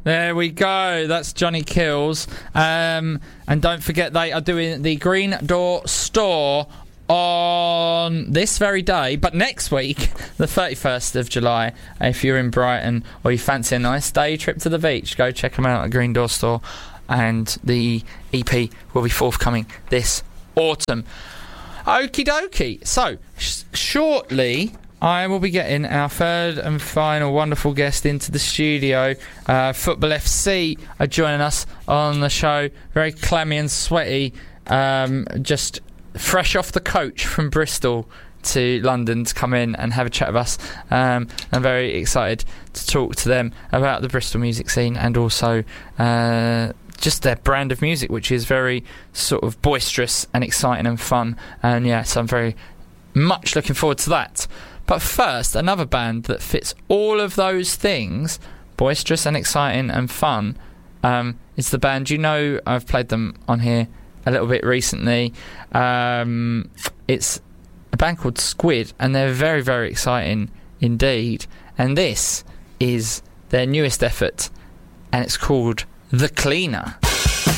There we go. That's Johnny Kills. And don't forget, they are doing the Green Door Store on this very day, but next week, the 31st of July, if you're in Brighton or you fancy a nice day trip to the beach, go check them out at Green Door Store, and the EP will be forthcoming this autumn. Okie dokie. So, shortly, I will be getting our third and final wonderful guest into the studio. Football FC are joining us on the show. Very clammy and sweaty. Just fresh off the coach from Bristol to London to come in and have a chat with us. I'm very excited to talk to them about the Bristol music scene and also just their brand of music, which is very sort of boisterous and exciting and fun. And yeah, so I'm very much looking forward to that. But first, another band that fits all of those things, boisterous and exciting and fun, is the band, you know, I've played them on here a little bit recently. It's a band called Squid, and they're very, very exciting indeed. And this is their newest effort, and it's called The Cleaner.